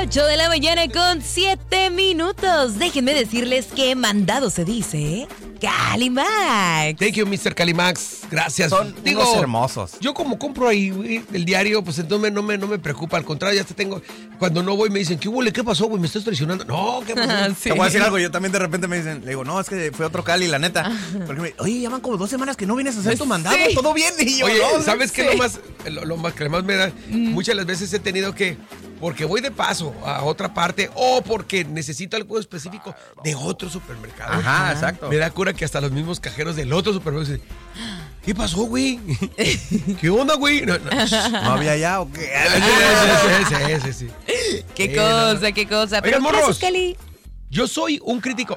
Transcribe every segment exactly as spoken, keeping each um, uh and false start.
ocho de la mañana con siete minutos. Déjenme decirles que mandado se dice Calimax. Thank you, mister Calimax. Gracias. Son Digo, unos hermosos. Yo como compro ahí, güey, el diario, pues entonces no me, no me preocupa. Al contrario, ya te tengo... Cuando no voy me dicen, ¿qué hubo? ¿Qué pasó, güey? ¿Me estás traicionando? No, ¿qué pasó? Sí. Te voy a decir algo, yo también de repente me dicen, le digo, no, es que fue otro Cali, la neta. Porque me oye, ya van como dos semanas que no vienes a hacer tu mandado, Sí. todo bien. Y yo, Oye, no, ¿sabes sí. qué lo más, lo, lo más que más me da? Muchas las veces he tenido que, porque voy de paso a otra parte o porque necesito algo específico de otro supermercado. Ajá, exacto. Me da cura que hasta los mismos cajeros del otro supermercado dicen, ¿qué pasó, güey? ¿Qué onda, güey? No, no. ¿No había ya o qué? Sí, sí, sí, sí, sí. Qué Sí, cosa, no, no. qué cosa. Oigan, Pero morros. gracias, Cali. Yo soy un crítico.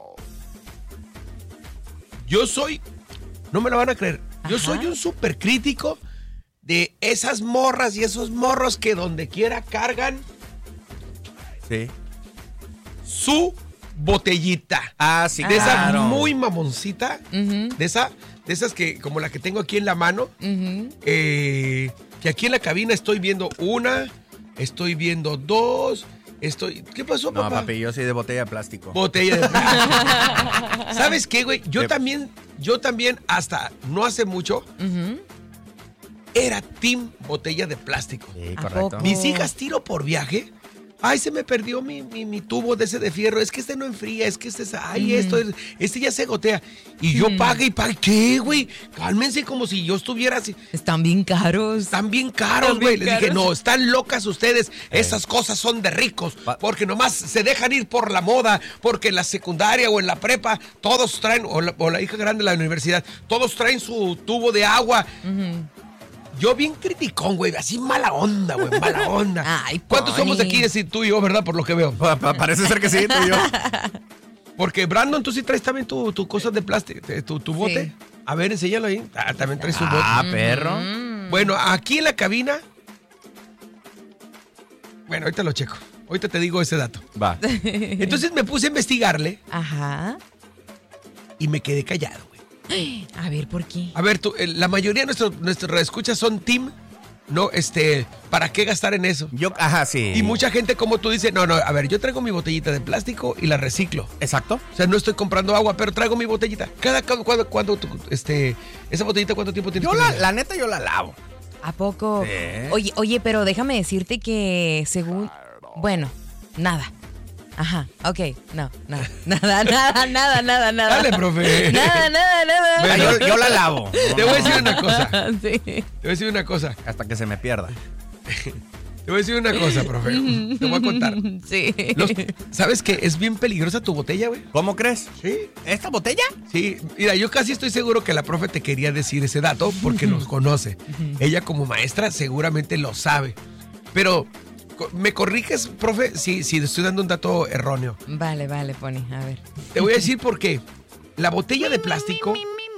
Yo soy, no me lo van a creer, yo Ajá. soy un súper crítico de esas morras y esos morros que donde quiera cargan Sí. su botellita. Ah, sí, De esa claro. muy mamoncita, Ujú, de esa, de esas que, como la que tengo aquí en la mano, ujú. eh, que aquí en la cabina estoy viendo una, estoy viendo dos, estoy... ¿Qué pasó, No, papá? papi, yo soy de botella de plástico. Botella de plástico. ¿Sabes qué, güey? Yo De- también, yo también, hasta no hace mucho, Ujú. era team botella de plástico. Sí, ¿A correcto. poco? Mis hijas tiro por viaje. Ay, se me perdió mi, mi, mi tubo de ese de fierro. Es que este no enfría, es que este es. Ay, esto es. Este ya se gotea. Y yo pague y pague. ¿Qué, güey? Cálmense como si yo estuviera así. Están bien caros. Están bien caros, Están güey. bien Les dije, caros. no, están locas ustedes. Esas cosas son de ricos. Pa- Porque nomás se dejan ir por la moda. Porque en la secundaria o en la prepa, todos traen, o la, o la hija grande de la universidad, todos traen su tubo de agua. Yo bien criticón, güey, así mala onda, güey, mala onda. Ay, ¿Cuántos Pony. somos aquí? Decir tú y yo, ¿verdad? Por lo que veo. Pa- pa- Parece ser que sí, tú y yo. Porque Brandon, tú sí traes también tu, tu cosa de plástico, tu, tu bote. Sí. A ver, enséñalo ahí. Ah, también traes su bote. Ah, perro. Bueno, aquí en la cabina. Bueno, ahorita lo checo. Ahorita te digo ese dato. Va. Entonces me puse a investigarle Ajá. y me quedé callado, güey. A ver, ¿por qué? A ver, tú, eh, la mayoría de nuestros nuestros escuchas son team. No, este, ¿para qué gastar en eso? Yo, ajá, sí. Y mucha gente como tú dice, no, no, a ver, yo traigo mi botellita de plástico y la reciclo. Exacto. O sea, no estoy comprando agua, pero traigo mi botellita. Cada cuando, cuando, tú, este, esa botellita, ¿cuánto tiempo tienes? Yo que la, tener? la neta, yo la lavo. ¿A poco? Sí. Oye, oye, pero déjame decirte que según... Bueno, nada. Ajá, ok, no, no, nada, nada, nada, nada, nada. Dale, profe. Nada, nada, nada. Ah, Bueno. yo, yo la lavo. Te voy a decir una cosa. Sí. Te voy a decir una cosa. Hasta que se me pierda. Te voy a decir una cosa, profe. Te voy a contar. Sí. Los- ¿Sabes que es bien peligrosa tu botella, güey? ¿Cómo crees? Sí. ¿Esta botella? Sí, mira, yo casi estoy seguro que la profe te quería decir ese dato porque nos conoce. Ella como maestra seguramente lo sabe. Pero, co- ¿me corriges, profe, si, si estoy dando un dato erróneo? Vale, vale, Pony, a ver. Te voy a decir por qué. La botella de plástico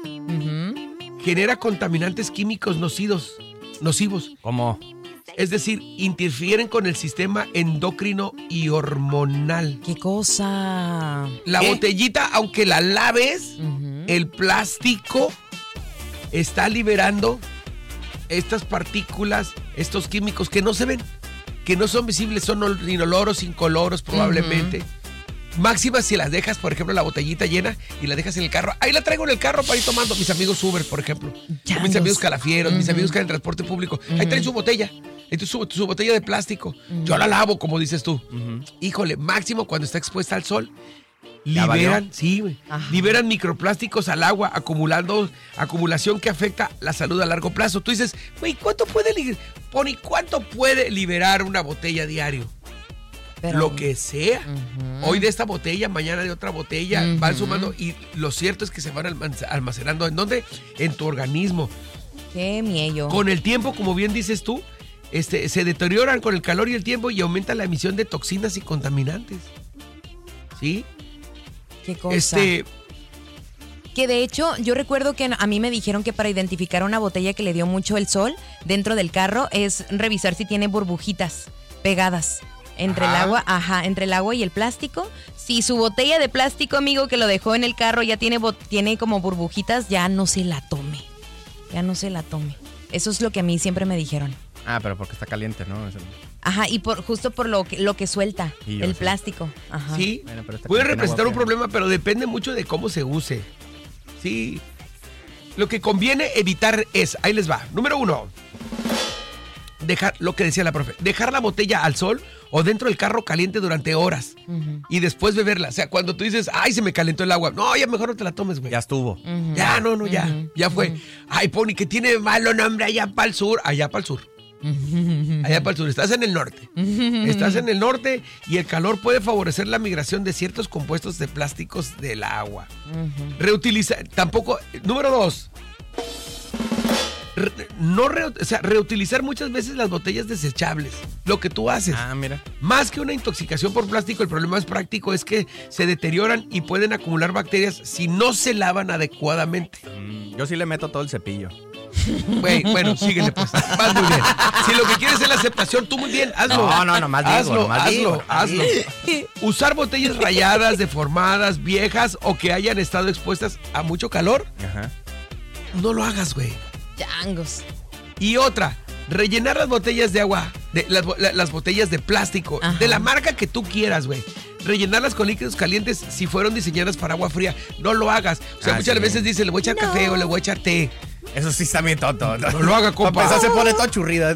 Ujú. genera contaminantes químicos nocivos, nocivos. ¿Cómo? Es decir, interfieren con el sistema endocrino y hormonal. ¿Qué cosa? La ¿Qué? botellita, aunque la laves, Ujú. el plástico está liberando estas partículas, estos químicos que no se ven, que no son visibles, son ol- inoloros, incoloros probablemente. Máxima si las dejas, por ejemplo, la botellita llena y la dejas en el carro. Ahí la traigo en el carro para ir tomando. Mis amigos Uber, por ejemplo. Ya O mis los- amigos calafieros, mis Ujú. amigos que en el transporte público. Ahí traen su botella. Ahí traen su, su botella de plástico. Yo la lavo, como dices tú. Híjole, máximo cuando está expuesta al sol. ¿Ya Liberan, valió? sí, güey. Ajá. Liberan microplásticos al agua, acumulando, acumulación que afecta la salud a largo plazo. Tú dices, güey, ¿cuánto puede li- Pony, ¿cuánto puede liberar una botella diario? Pero- Lo que sea. Ujú. Hoy de esta botella, mañana de otra botella, Ujú. van sumando y lo cierto es que se van alman- almacenando. ¿En dónde? En tu organismo. Qué miedo. Con el tiempo, como bien dices tú, este, se deterioran con el calor y el tiempo y aumenta la emisión de toxinas y contaminantes. ¿Sí? Qué cosa. Este, Que de hecho, yo recuerdo que a mí me dijeron que para identificar una botella que le dio mucho el sol dentro del carro es revisar si tiene burbujitas pegadas entre el Ajá. agua, ajá, entre el agua y el plástico. Si su botella de plástico, amigo, que lo dejó en el carro ya tiene bo- tiene como burbujitas, ya no se la tome. Ya no se la tome. Eso es lo que a mí siempre me dijeron. Ah, pero porque está caliente, ¿no? Eso... Ajá, y por justo por lo que, lo que suelta, Y yo, el sí. plástico. Ajá. Sí, Bueno, pero está puede con representar un agua fría. problema, pero depende mucho de cómo se use. Sí. Lo que conviene evitar es, ahí les va. Número uno, dejar, lo que decía la profe, dejar la botella al sol o dentro del carro caliente durante horas Ujú. y después beberla. O sea, cuando tú dices, ay, se me calentó el agua. No, ya mejor no te la tomes, güey. Ya estuvo. Ujú. Ya, no, no, ya. Ujú. Ya fue. Ay, Pony, que tiene malo nombre allá para el sur. Allá para el sur. Allá para el sur. Estás en el norte. Estás en el norte y el calor puede favorecer la migración de ciertos compuestos de plásticos del agua. Ujú. Reutiliza, tampoco, número dos, re- no re- o sea, reutilizar muchas veces las botellas desechables, lo que tú haces. Ah, mira. Más que una intoxicación por plástico, el problema más práctico es que se deterioran y pueden acumular bacterias si no se lavan adecuadamente. Mm, yo sí le meto todo el cepillo. Güey, bueno, síguele pues, vas muy bien. Si lo que quieres es la aceptación, tú muy bien, hazlo. No, no, nomás digo, hazlo, nomás hazlo, digo, nomás hazlo. Usar botellas rayadas, deformadas, viejas o que hayan estado expuestas a mucho calor, Ajá. no lo hagas, güey. Changos. Y otra, rellenar las botellas de agua, de, las, bo- la- las botellas de plástico, Ajá. de la marca que tú quieras, güey. Rellenarlas con líquidos calientes si fueron diseñadas para agua fría. No lo hagas. O sea, Ah, muchas sí. veces dice, le voy a echar café o le voy a echar té. Eso sí está bien tonto. No lo haga, compa. Para empezar se pone todo churrida.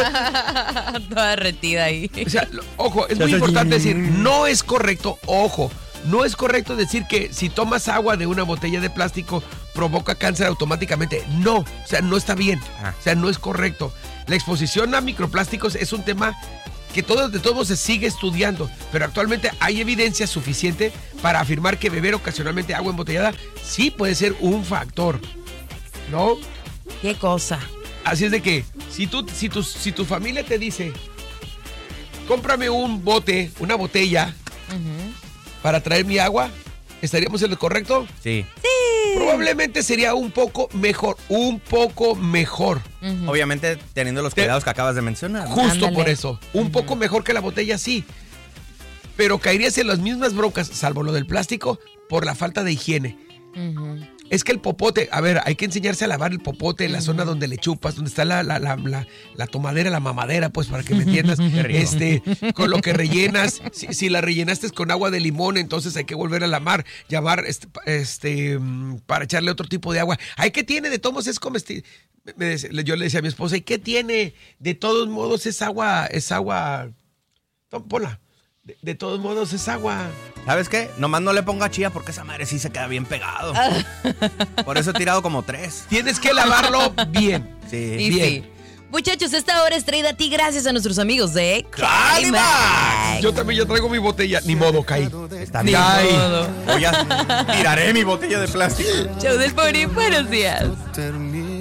Toda derretida ahí. O sea, lo- ojo, es Ya muy sé. importante decir, no es correcto, ojo, no es correcto decir que si tomas agua de una botella de plástico provoca cáncer automáticamente. No, o sea, no está bien. Ah. O sea, no es correcto. La exposición a microplásticos es un tema que todo, de todos modos se sigue estudiando, pero actualmente hay evidencia suficiente para afirmar que beber ocasionalmente agua embotellada sí puede ser un factor, ¿no? Qué cosa. Así es de que, si, tú, si, tu, si tu familia te dice, cómprame un bote, una botella Ujú. para traer mi agua, ¿estaríamos en lo correcto? Sí. Probablemente sería un poco mejor, un poco mejor. Ujú. Obviamente teniendo los Te- cuidados que acabas de mencionar. ¿no? Justo Ándale. por eso. Un poco mejor que la botella, sí. Pero caerías en las mismas broncas, salvo lo del plástico, por la falta de higiene. Ujú. Es que el popote, a ver, hay que enseñarse a lavar el popote en la zona donde le chupas, donde está la, la, la, la, la tomadera, la mamadera, pues para que me entiendas. rico. Este, con lo que rellenas, si, si la rellenaste con agua de limón, entonces hay que volver a lamar, llamar este, este, mm, para echarle otro tipo de agua. Ay, ¿qué tiene? De todos modos es comestible. Me decía- Yo le decía a mi esposa, ¿y qué tiene? De todos modos es agua, es agua. Tom, Ponla. De, de todos modos es agua. ¿Sabes qué? Nomás no le ponga chía porque esa madre sí se queda bien pegado. Por eso he tirado como tres. Tienes que lavarlo bien. Sí. Y Bien. sí. Muchachos, esta hora es traída a ti gracias a nuestros amigos de ¡Calimax! Calimax. Yo también ya traigo mi botella. Ni modo, Kai. Está Ni bien. modo. Voy a tiraré mi botella de plástico. Show del Pony, buenos días. termina.